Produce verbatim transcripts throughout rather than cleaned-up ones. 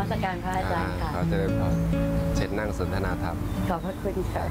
สการพระอาจารย์ค่ะเราจะได้พอเช็ดนั่งสนทนาธรรมขอบพระคุณค่ะ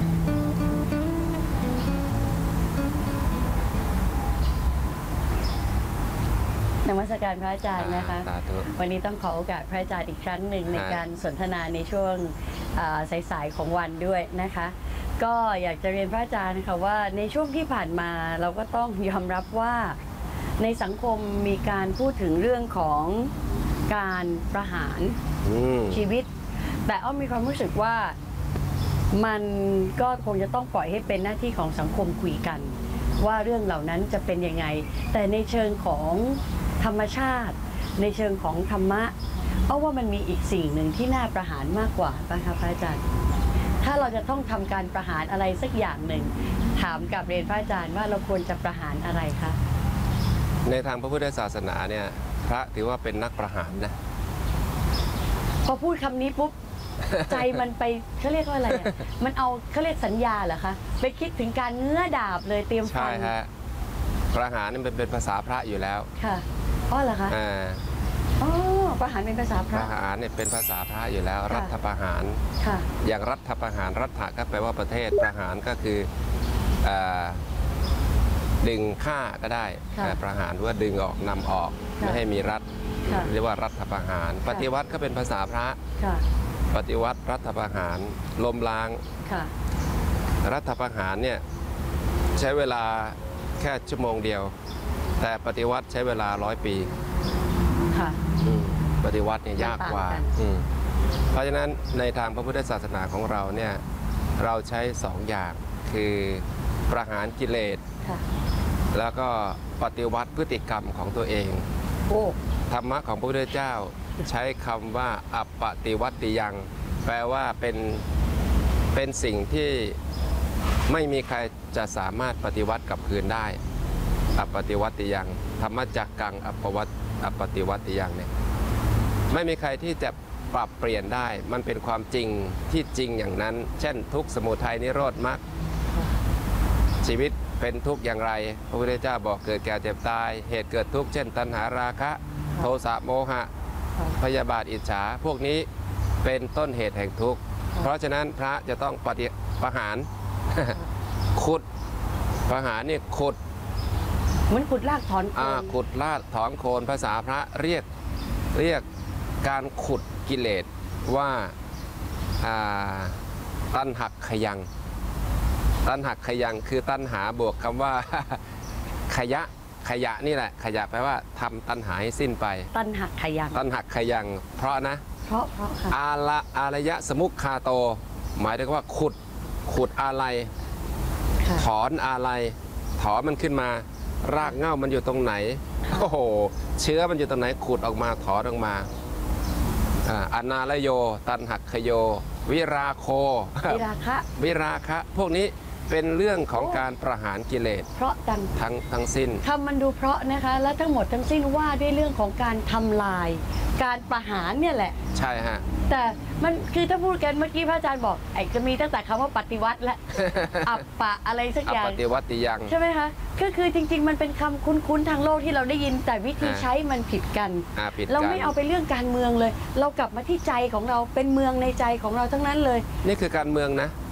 นมัสการพระอาจารย์นะคะวันนี้ต้องขอโอกาสพระอาจารย์อีกครั้งหนึ่งในการสนทนาในช่วงสายๆของวันด้วยนะคะก็อยากจะเรียนพระอาจารย์นะคะว่าในช่วงที่ผ่านมาเราก็ต้องยอมรับว่าในสังคมมีการพูดถึงเรื่องของการประหารชีวิตแต่อ้อมมีความรู้สึกว่ามันก็คงจะต้องปล่อยให้เป็นหน้าที่ของสังคมคุยกันว่าเรื่องเหล่านั้นจะเป็นยังไงแต่ในเชิงของธรรมชาติในเชิงของธรรมะเอาว่ามันมีอีกสิ่งหนึ่งที่น่าประหารมากกว่าป่ะคะพระอาจารย์ถ้าเราจะต้องทำการประหารอะไรสักอย่างหนึ่งถามกับเรียนพระอาจารย์ว่าเราควรจะประหารอะไรคะในทางพระพุทธศาสนาเนี่ยพระถือว่าเป็นนักประหารนะพอพูดคำนี้ปุ๊บใจมันไปเขาเรียกว่าอะไรอ่ะมันเอาเขาเรียกสัญญาเหรอคะไปคิดถึงการเงื้อดาบเลยเตรียมฟันใช่ฮะประหารนี่เป็นเป็นภาษาพระอยู่แล้วค่ะอ๋อเหรอคะอ่าอ๋อประหารเป็นภาษาพระประหารเนี่ยเป็นภาษาพระอยู่แล้วรัฐประหารอย่างรัฐประหารรัฐก็แปลว่าประเทศประหารก็คือดึงฆ่าก็ได้ประหารว่าดึงออกนำออกไม่ให้มีรัฐเรียกว่ารัฐประหารปฏิวัติก็เป็นภาษาพระปฏิวัติรัฐประหารล้มล้างรัฐประหารเนี่ยใช้เวลาแค่ชั่วโมงเดียวแต่ปฏิวัติใช้เวลาร้อยปีปฏิวัติเนี่ยยากกว่าเพราะฉะนั้นในทางพระพุทธศาสนาของเราเนี่ยเราใช้สองอย่างคือประหารกิเลสแล้วก็ปฏิวัติพฤติกรรมของตัวเองธรรมะของพระพุทธเจ้าใช้คำว่าอัปปฏิวัติยังแปลว่าเป็นเป็นสิ่งที่ไม่มีใครจะสามารถปฏิวัติกลับคืนได้อัปปฏิวัติยังธรรมจักกังอัปปวัตอัปปฏิวัติยังเนี่ยไม่มีใครที่จะปรับเปลี่ยนได้มันเป็นความจริงที่จริงอย่างนั้นเช่นทุกข์สมุทัยนิโรธมรรคชีวิตเป็นทุกข์อย่างไรพระพุทธเจ้าบอกเกิดแก่เจ็บตายเหตุเกิดทุกข์เช่นตัณหาราคะโทสะโมหะพยาบาทอิจฉาพวกนี้เป็นต้นเหตุแห่งทุกข์เพราะฉะนั้นพระจะต้องปฏิประหารขุดประหารนี่ขุดเหมือนขุดรากถอนโคนขุดรากถอนโคนภาษาพระเรียกเรียกการขุดกิเลสว่าตัณหักขยังตัณหักขยังคือตัณหาบวกคำว่าขยะขยะนี่แหละขยะแปลว่าทำตัณหาให้สิ้นไปตัณหักขยังตัณหักขยังเพราะนะเพราะเพราะค่ะอาละอารยะสมุขคาโตหมายถึงว่าขุดขุดอะไรถอนอะไรถอนมันขึ้นมารากเหง้ามันอยู่ตรงไหนโอ้โหเชื้อมันอยู่ตรงไหนขุดออกมาถอนออกมาอนาลโยตันหักขโยวิราโควิราคะวิราคะพวกนี้เป็นเรื่องของการประหารกิเลสเพราะกันทั้งทั้งสิ้นคำมันดูเพราะนะคะและทั้งหมดทั้งสิ้นว่าด้วยเรื่องของการทำลายการประหารเนี่ยแหละใช่ฮะแต่มันคือถ้าพูดกันเมื่อกี้พระอาจารย์บอกไอ้จะมีตั้งแต่คำว่าปฏิวัติและอัปปะอะไรสักอย่างปฏิวัติยังใช่ไหมคะก็คือจริงๆมันเป็นคำคุ้นๆทางโลกที่เราได้ยินแต่วิธีใช้มันผิดกันเราไม่เอาไปเรื่องการเมืองเลยเรากลับมาที่ใจของเราเป็นเมืองในใจของเราทั้งนั้นเลยนี่คือการเมืองนะ